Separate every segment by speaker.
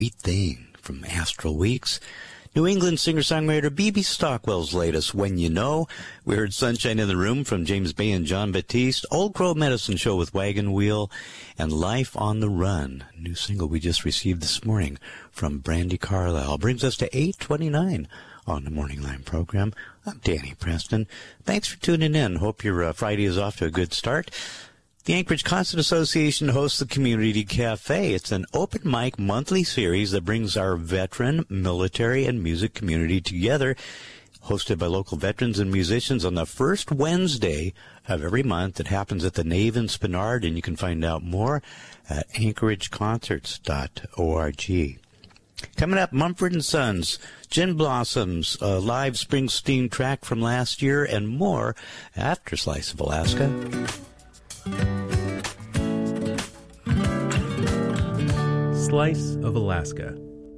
Speaker 1: Sweet Thing from Astral Weeks. New England singer-songwriter B.B. Stockwell's latest, When You Know. We heard Sunshine in the Room from James Bay and John Batiste, Old Crow Medicine Show with Wagon Wheel, and Life on the Run, new single we just received this morning from Brandi Carlile. Brings us to 8:29 on the Morning Line program. I'm Danny Preston. Thanks for tuning in. Hope your Friday is off to a good start. The Anchorage Concert Association hosts the Community Cafe. It's an open mic monthly series that brings our veteran, military, and music community together, hosted by local veterans and musicians on the first Wednesday of every month. It happens at the Nave in Spenard, and you can find out more at anchorageconcerts.org. Coming up, Mumford & Sons, Gin Blossoms, a live Springsteen track from last year, and more after Slice of Alaska.
Speaker 2: Slice of Alaska.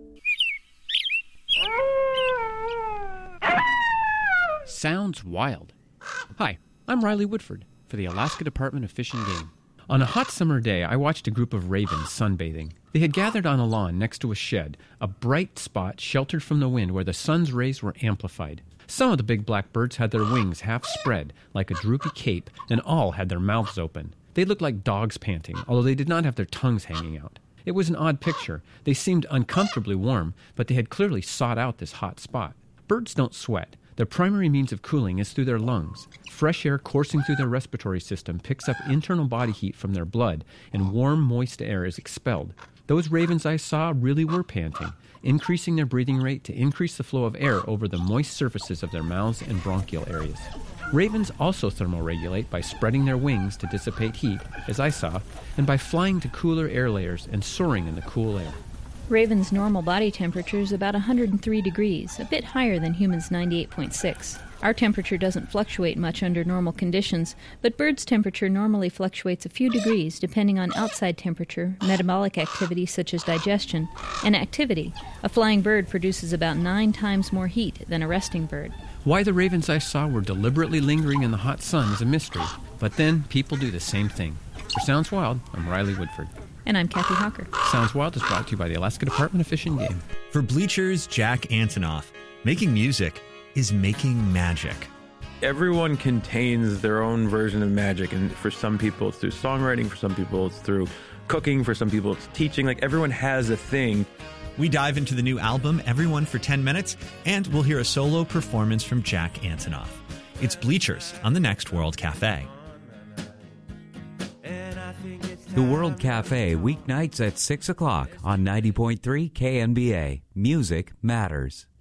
Speaker 2: Sounds wild. Hi, I'm Riley Woodford for the Alaska Department of Fish and Game. On a hot summer day, I watched a group of ravens sunbathing. They had gathered on a lawn next to a shed, a bright spot sheltered from the wind where the sun's rays were amplified. Some of the big black birds had their wings half spread, like a droopy cape, and all had their mouths open. They looked like dogs panting, although they did not have their tongues hanging out. It was an odd picture. They seemed uncomfortably warm, but they had clearly sought out this hot spot. Birds don't sweat. Their primary means of cooling is through their lungs. Fresh air coursing through their respiratory system picks up internal body heat from their blood, and warm, moist air is expelled. Those ravens I saw really were panting, increasing their breathing rate to increase the flow of air over the moist surfaces of their mouths and bronchial areas. Ravens also thermoregulate by spreading their wings to dissipate heat, as I saw, and by flying to cooler air layers and soaring in the cool air.
Speaker 3: Ravens' normal body temperature is about 103 degrees, a bit higher than humans' 98.6. Our temperature doesn't fluctuate much under normal conditions, but birds' temperature normally fluctuates a few degrees depending on outside temperature, metabolic activity such as digestion, and activity. A flying bird produces about 9 times more heat than a resting bird.
Speaker 2: Why the ravens I saw were deliberately lingering in the hot sun is a mystery, but then people do the same thing. For Sounds Wild, I'm Riley Woodford.
Speaker 3: And I'm Kathy Hawker.
Speaker 2: Sounds Wild is brought to you by the Alaska Department of Fish and Game.
Speaker 4: For Bleachers, Jack Antonoff, making music is making magic.
Speaker 5: Everyone contains their own version of magic, and for some people it's through songwriting, for some people it's through cooking, for some people it's teaching. Like, everyone has a thing.
Speaker 4: We dive into the new album, Everyone for 10 Minutes, and we'll hear a solo performance from Jack Antonoff. It's Bleachers on the Next World Cafe.
Speaker 6: The World Cafe, weeknights at 6 o'clock on 90.3 KNBA. Music matters.